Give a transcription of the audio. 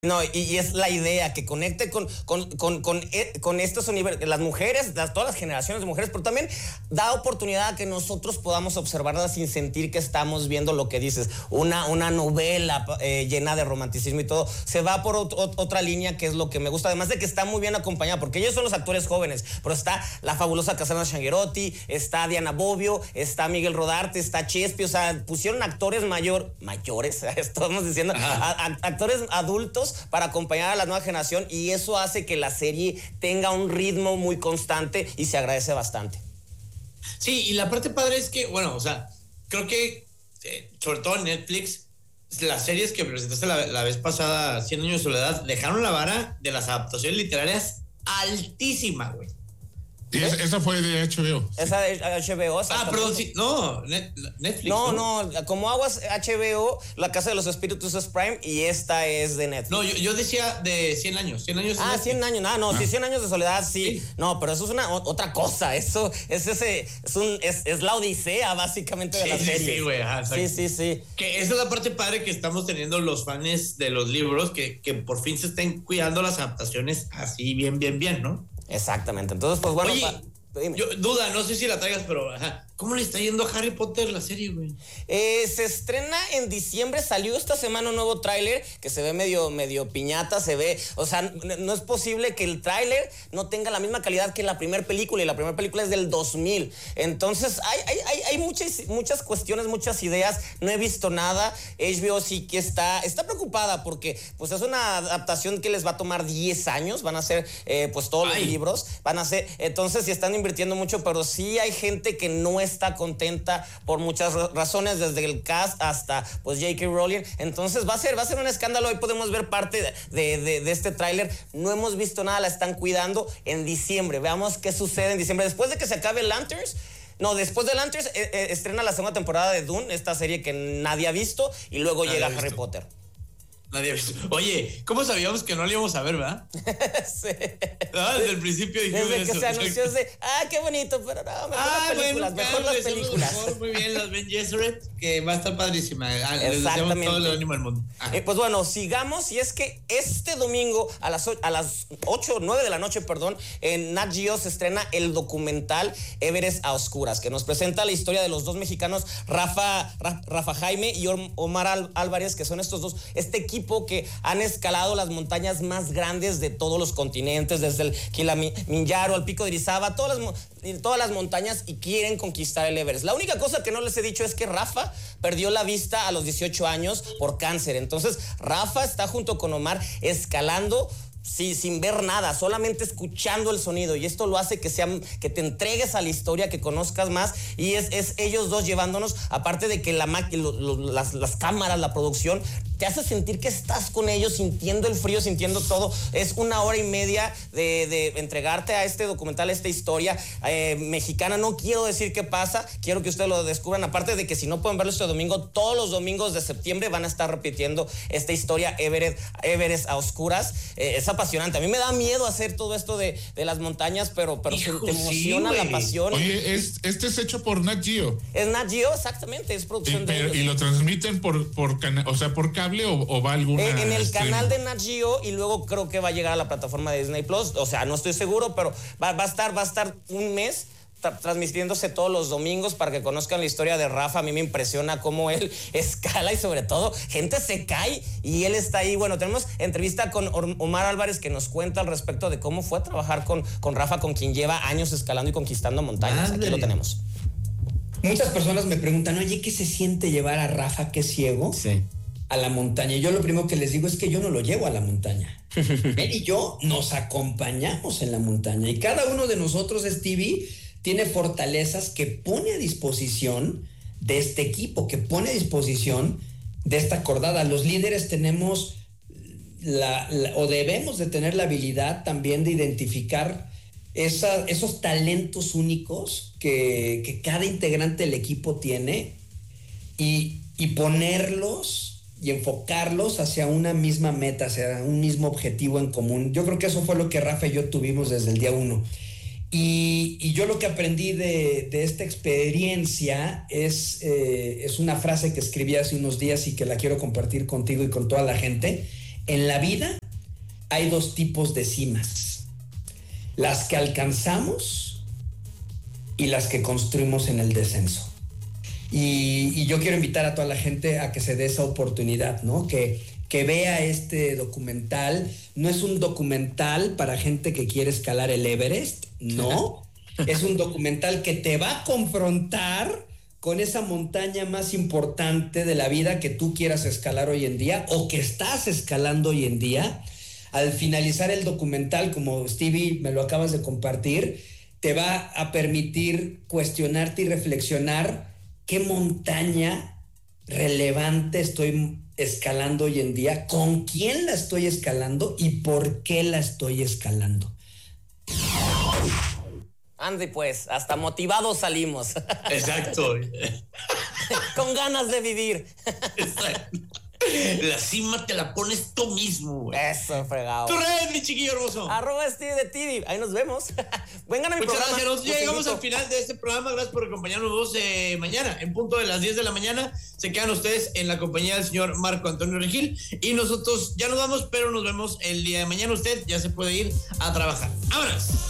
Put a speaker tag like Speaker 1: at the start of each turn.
Speaker 1: No, y es la idea, que conecte con estos universos, las mujeres, todas las generaciones de mujeres, pero también da oportunidad a que nosotros podamos observarlas sin sentir que estamos viendo lo que dices, una novela llena de romanticismo y todo. Se va por otra línea, que es lo que me gusta, además de que está muy bien acompañada, porque ellos son los actores jóvenes, pero está la fabulosa Cassandra Changuerotti, está Diana Bobbio, está Miguel Rodarte, está Chespi, o sea, pusieron actores mayores, estamos diciendo, actores adultos para acompañar a la nueva generación, y eso hace que la serie tenga un ritmo muy constante y se agradece bastante.
Speaker 2: Sí, y la parte padre es que, bueno, o sea, creo que sobre todo en Netflix, las series que presentaste la vez pasada, 100 años de soledad, dejaron la vara de las adaptaciones literarias altísima, güey.
Speaker 3: Sí, esa fue de HBO.
Speaker 1: Esa de HBO.
Speaker 2: Perdón, sí. No, Netflix.
Speaker 1: No, como aguas HBO, La Casa de los Espíritus es Prime y esta es de Netflix.
Speaker 2: No, yo decía de 100 años. 100 años.
Speaker 1: 100 años. Sí, 100 años de soledad, sí. No, pero eso es otra cosa. Eso es la odisea, básicamente, de la serie.
Speaker 2: Sí, güey.
Speaker 1: Sí.
Speaker 2: Que esa es la parte padre que estamos teniendo los fans de los libros, que por fin se estén cuidando las adaptaciones así bien, ¿no?
Speaker 1: Exactamente. Entonces, pues bueno.
Speaker 2: Oye, no sé si la traigas, pero ¿cómo le está yendo a Harry Potter la serie, güey?
Speaker 1: Se estrena en diciembre, salió esta semana un nuevo tráiler que se ve medio piñata, se ve, o sea, no es posible que el tráiler no tenga la misma calidad que la primera película, y la primera película es del 2000. Entonces, hay muchas cuestiones, muchas ideas, no he visto nada. HBO sí que está preocupada porque pues es una adaptación que les va a tomar 10 años, van a hacer pues todos los libros, van a ser, entonces sí están invirtiendo mucho, pero sí hay gente que no está contenta por muchas razones, desde el cast hasta pues J.K. Rowling. Entonces va a ser un escándalo. Hoy podemos ver parte de este tráiler. No hemos visto nada, la están cuidando. En diciembre, veamos qué sucede en diciembre, después de que se acabe Lanterns. No, después de Lanterns estrena la segunda temporada de Dune, esta serie que nadie ha visto, y luego llega Harry Potter.
Speaker 2: Nadie ha visto. Oye, ¿cómo sabíamos que no lo íbamos a ver, verdad?
Speaker 1: Sí.
Speaker 2: No, desde el principio dijimos
Speaker 1: desde que
Speaker 2: eso.
Speaker 1: se anunció qué bonito, pero no, mejor las películas.
Speaker 2: Muy bien, las Ben Gesserit, que va a estar padrísima.
Speaker 1: Les deseamos
Speaker 2: todo el ánimo del mundo.
Speaker 1: Pues bueno, sigamos, y es que este domingo a las 9 de la noche, en Nat Geo se estrena el documental Everest a Oscuras, que nos presenta la historia de los dos mexicanos, Rafa Jaime y Omar Álvarez, que son este equipo que han escalado las montañas más grandes de todos los continentes, desde el Kilimanjaro al Pico de Orizaba, todas las montañas, y quieren conquistar el Everest. La única cosa que no les he dicho es que Rafa perdió la vista a los 18 años por cáncer. Entonces Rafa está junto con Omar escalando sin ver nada, solamente escuchando el sonido, y esto lo hace que te entregues a la historia, que conozcas más, y es ellos dos llevándonos, aparte de que las cámaras, la producción te hace sentir que estás con ellos, sintiendo el frío, sintiendo todo. Es 1 hora y media de entregarte a este documental, a esta historia mexicana. No quiero decir qué pasa, quiero que ustedes lo descubran, aparte de que si no pueden verlo este domingo, todos los domingos de septiembre van a estar repitiendo esta historia Everest a Oscuras. Es apasionante. A mí me da miedo hacer todo esto de las montañas, pero te emociona la pasión.
Speaker 3: Oye, este es hecho por Nat Geo.
Speaker 1: Es Nat Geo, exactamente, es producción de ellos.
Speaker 3: ¿Y lo transmiten por cable o va alguna?
Speaker 1: En el canal de Nat Geo, y luego creo que va a llegar a la plataforma de Disney Plus. O sea, no estoy seguro, pero va a estar un mes transmitiéndose todos los domingos para que conozcan la historia de Rafa. A mí me impresiona cómo él escala, y sobre todo gente se cae y él está ahí. Bueno, tenemos entrevista con Omar Álvarez, que nos cuenta al respecto de cómo fue trabajar con Rafa, con quien lleva años escalando y conquistando montañas. Aquí lo tenemos.
Speaker 4: Muchas personas me preguntan, oye, ¿qué se siente llevar a Rafa, que es ciego, a la montaña? Y yo lo primero que les digo es que yo no lo llevo a la montaña. Él y yo nos acompañamos en la montaña, y cada uno de nosotros, Stevie, tiene fortalezas que pone a disposición de este equipo, que pone a disposición de esta cordada. Los líderes tenemos o debemos de tener la habilidad también de identificar esos talentos únicos que cada integrante del equipo tiene, y ponerlos y enfocarlos hacia una misma meta, hacia un mismo objetivo en común. Yo creo que eso fue lo que Rafa y yo tuvimos desde el día 1. Y yo lo que aprendí de esta experiencia es una frase que escribí hace unos días y que la quiero compartir contigo y con toda la gente. En la vida hay dos tipos de cimas: las que alcanzamos y las que construimos en el descenso. Y yo quiero invitar a toda la gente a que se dé esa oportunidad, ¿no? Que vea este documental. No es un documental para gente que quiere escalar el Everest, no. Es un documental que te va a confrontar con esa montaña más importante de la vida que tú quieras escalar hoy en día o que estás escalando hoy en día. Al finalizar el documental, como Stevie me lo acabas de compartir, te va a permitir cuestionarte y reflexionar qué montaña relevante estoy escalando hoy en día, con quién la estoy escalando y por qué la estoy escalando.
Speaker 1: Andy, pues, hasta motivados salimos.
Speaker 2: Exacto.
Speaker 1: Con ganas de vivir.
Speaker 2: Exacto. La cima te la pones tú mismo, güey.
Speaker 1: Eso, fregado.
Speaker 2: Tu red, mi chiquillo hermoso.
Speaker 1: @Steve de TV. Ahí nos vemos. Vengan a mi programa.
Speaker 2: Muchas gracias. Llegamos al final de este programa. Gracias por acompañarnos mañana. En punto de las 10 de la mañana. Se quedan ustedes en la compañía del señor Marco Antonio Regil. Y nosotros ya nos vamos, pero nos vemos el día de mañana. Usted ya se puede ir a trabajar. ¡Vámonos!